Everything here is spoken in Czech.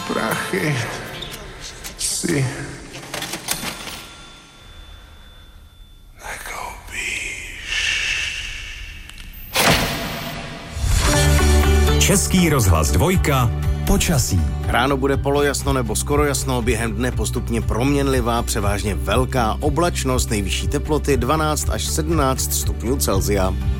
prachy si Český rozhlas 2. Počasí. Ráno bude polojasno nebo skoro jasno, během dne postupně proměnlivá, převážně velká oblačnost, nejvyšší teploty 12 až 17 stupňů Celsia.